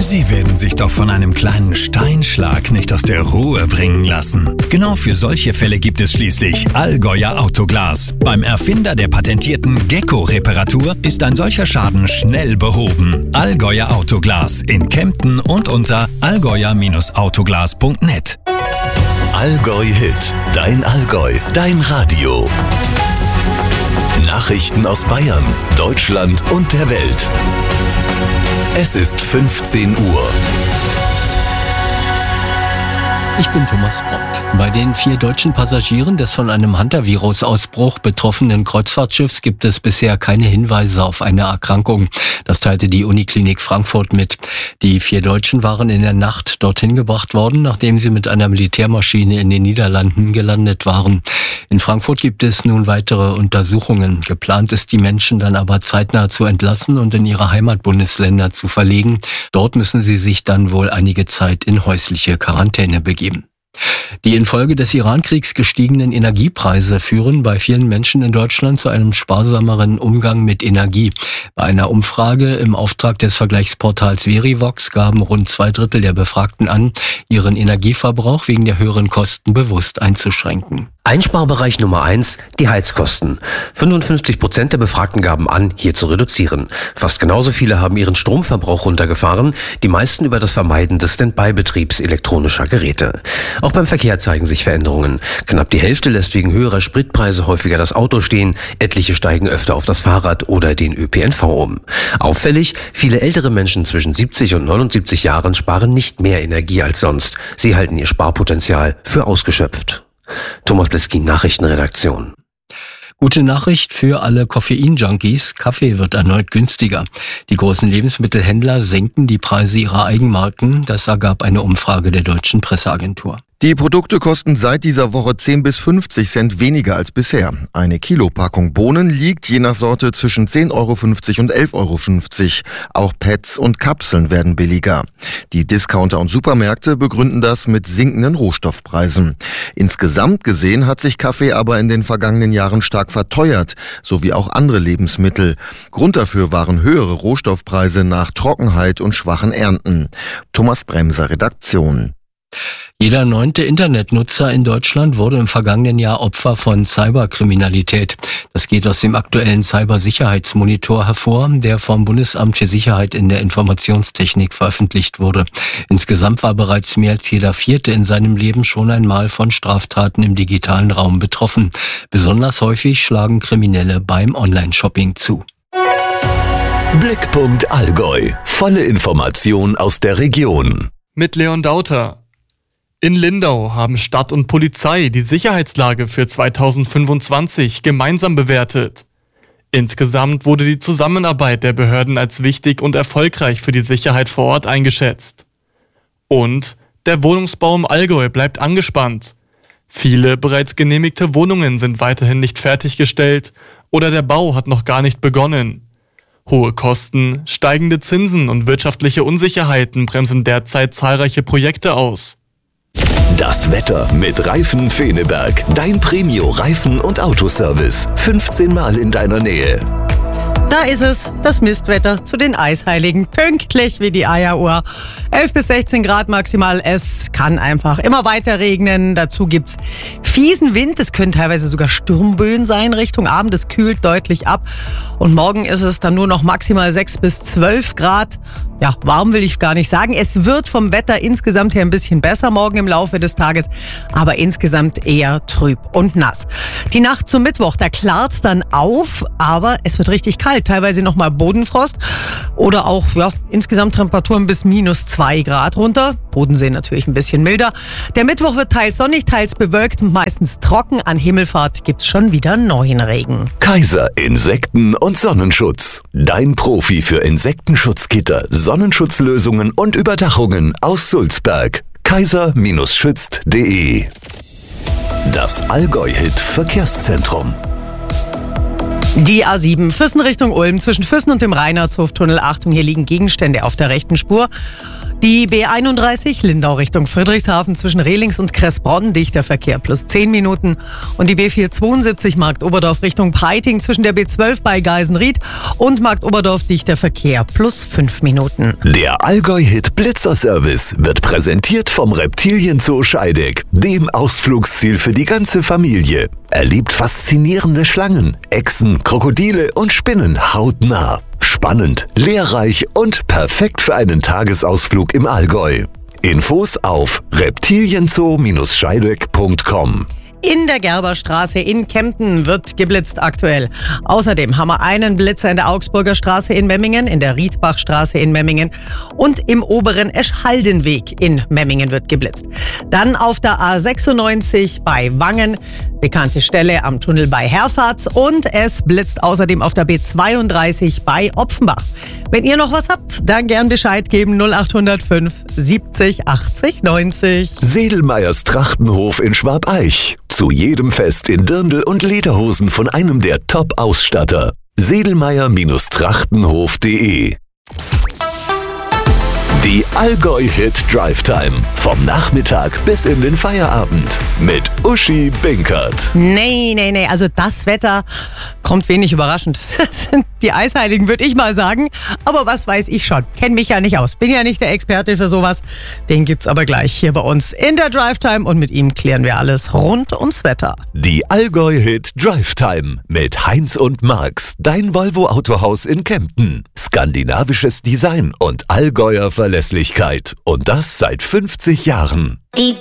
Sie werden sich doch von einem kleinen Steinschlag nicht aus der Ruhe bringen lassen. Genau für solche Fälle gibt es schließlich Allgäuer Autoglas. Beim Erfinder der patentierten Gecko-Reparatur ist ein solcher Schaden schnell behoben. Allgäuer Autoglas in Kempten und unter allgäuer-autoglas.net. Allgäu Hit, dein Allgäu, dein Radio. Nachrichten aus Bayern, Deutschland und der Welt. Es ist 15 Uhr. Ich bin Thomas Braucht. Bei den 4 deutschen Passagieren des von einem Hantavirus-Ausbruch betroffenen Kreuzfahrtschiffs gibt es bisher keine Hinweise auf eine Erkrankung. Das teilte die Uniklinik Frankfurt mit. Die 4 Deutschen waren in der Nacht dorthin gebracht worden, nachdem sie mit einer Militärmaschine in den Niederlanden gelandet waren. In Frankfurt gibt es nun weitere Untersuchungen. Geplant ist, die Menschen dann aber zeitnah zu entlassen und in ihre Heimatbundesländer zu verlegen. Dort müssen sie sich dann wohl einige Zeit in häusliche Quarantäne begeben. Die infolge des Iran-Kriegs gestiegenen Energiepreise führen bei vielen Menschen in Deutschland zu einem sparsameren Umgang mit Energie. Bei einer Umfrage im Auftrag des Vergleichsportals Verivox gaben rund 2/3 der Befragten an, ihren Energieverbrauch wegen der höheren Kosten bewusst einzuschränken. Einsparbereich Nummer 1, die Heizkosten. 55% der Befragten gaben an, hier zu reduzieren. Fast genauso viele haben ihren Stromverbrauch runtergefahren, die meisten über das Vermeiden des Standby-Betriebs elektronischer Geräte. Auch beim Verkehr zeigen sich Veränderungen. Knapp die Hälfte lässt wegen höherer Spritpreise häufiger das Auto stehen, etliche steigen öfter auf das Fahrrad oder den ÖPNV um. Auffällig, viele ältere Menschen zwischen 70 und 79 Jahren sparen nicht mehr Energie als sonst. Sie halten ihr Sparpotenzial für ausgeschöpft. Thomas Bliskin, Nachrichtenredaktion. Gute Nachricht für alle Koffein-Junkies. Kaffee wird erneut günstiger. Die großen Lebensmittelhändler senken die Preise ihrer Eigenmarken. Das ergab eine Umfrage der Deutschen Presseagentur. Die Produkte kosten seit dieser Woche 10 bis 50 Cent weniger als bisher. Eine Kilopackung Bohnen liegt je nach Sorte zwischen 10,50 € und 11,50 €. Auch Pads und Kapseln werden billiger. Die Discounter und Supermärkte begründen das mit sinkenden Rohstoffpreisen. Insgesamt gesehen hat sich Kaffee aber in den vergangenen Jahren stark verteuert, sowie auch andere Lebensmittel. Grund dafür waren höhere Rohstoffpreise nach Trockenheit und schwachen Ernten. Thomas Bremser, Redaktion. Jeder 9. Internetnutzer in Deutschland wurde im vergangenen Jahr Opfer von Cyberkriminalität. Das geht aus dem aktuellen Cybersicherheitsmonitor hervor, der vom Bundesamt für Sicherheit in der Informationstechnik veröffentlicht wurde. Insgesamt war bereits mehr als jeder 4. in seinem Leben schon einmal von Straftaten im digitalen Raum betroffen. Besonders häufig schlagen Kriminelle beim Online-Shopping zu. Blickpunkt Allgäu. Volle Information aus der Region. Mit Leon Dauter. In Lindau haben Stadt und Polizei die Sicherheitslage für 2025 gemeinsam bewertet. Insgesamt wurde die Zusammenarbeit der Behörden als wichtig und erfolgreich für die Sicherheit vor Ort eingeschätzt. Und der Wohnungsbau im Allgäu bleibt angespannt. Viele bereits genehmigte Wohnungen sind weiterhin nicht fertiggestellt oder der Bau hat noch gar nicht begonnen. Hohe Kosten, steigende Zinsen und wirtschaftliche Unsicherheiten bremsen derzeit zahlreiche Projekte aus. Das Wetter mit Reifen Feneberg. Dein Premio-Reifen- und Autoservice. 15 Mal in deiner Nähe. Da ist es, das Mistwetter zu den Eisheiligen. Pünktlich wie die Eieruhr. 11 bis 16 Grad maximal. Es kann einfach immer weiter regnen. Dazu gibt's fiesen Wind. Es können teilweise sogar Sturmböen sein Richtung Abend. Es kühlt deutlich ab. Und morgen ist es dann nur noch maximal 6 bis 12 Grad. Ja, warm will ich gar nicht sagen. Es wird vom Wetter insgesamt her ein bisschen besser morgen im Laufe des Tages, aber insgesamt eher trüb und nass. Die Nacht zum Mittwoch, da klart's dann auf, aber es wird richtig kalt. Teilweise nochmal Bodenfrost oder auch insgesamt Temperaturen bis -2 Grad runter. Bodensee natürlich ein bisschen milder. Der Mittwoch wird teils sonnig, teils bewölkt und meistens trocken. An Himmelfahrt gibt's schon wieder neuen Regen. Kaiser Insekten- und Sonnenschutz. Dein Profi für Insektenschutzgitter, Sonnenschutzlösungen und Überdachungen aus Sulzberg. kaiser-schützt.de. Das Allgäu-Hit Verkehrszentrum. Die A7 Füssen Richtung Ulm zwischen Füssen und dem Reinhardtshoftunnel. Achtung, hier liegen Gegenstände auf der rechten Spur. Die B31 Lindau Richtung Friedrichshafen zwischen Rehlings und Kressbronn, dichter Verkehr plus 10 Minuten. Und die B472 Marktoberdorf Richtung Peiting zwischen der B12 bei Geisenried und Marktoberdorf, dichter Verkehr plus 5 Minuten. Der Allgäu-Hit Blitzer-Service wird präsentiert vom Reptilienzoo Scheideck, dem Ausflugsziel für die ganze Familie. Erlebt faszinierende Schlangen, Echsen, Krokodile und Spinnen hautnah. Spannend, lehrreich und perfekt für einen Tagesausflug im Allgäu. Infos auf reptilienzoo-scheideck.com. In der Gerberstraße in Kempten wird geblitzt aktuell. Außerdem haben wir einen Blitzer in der Augsburger Straße in Memmingen, in der Riedbachstraße in Memmingen und im oberen Eschhaldenweg in Memmingen wird geblitzt. Dann auf der A96 bei Wangen, bekannte Stelle am Tunnel bei Herfahrt, und es blitzt außerdem auf der B32 bei Opfenbach. Wenn ihr noch was habt, dann gern Bescheid geben. 0805 70 80 90. Sedelmeyers Trachtenhof in Schwabeich. Zu jedem Fest in Dirndl und Lederhosen von einem der Top-Ausstatter. Sedelmeyer-Trachtenhof.de. Die Allgäu-Hit Drive Time. Vom Nachmittag bis in den Feierabend. Mit Uschi Binkert. Nee. Also das Wetter kommt wenig überraschend. Das sind die Eisheiligen, würde ich mal sagen. Aber was weiß ich schon. Kenn mich ja nicht aus. Bin ja nicht der Experte für sowas. Den gibt's aber gleich hier bei uns in der Drive Time. Und mit ihm klären wir alles rund ums Wetter. Die Allgäu-Hit Drive Time mit Heinz und Marx. Dein Volvo Autohaus in Kempten. Skandinavisches Design und Allgäuer Verlässlichkeit. Und das seit 50 Jahren.